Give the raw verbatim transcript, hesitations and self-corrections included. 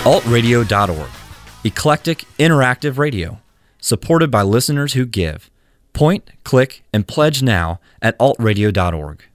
alt radio dot org. Eclectic, interactive radio. Supported by listeners who give. Point, click, and pledge now at alt radio dot org.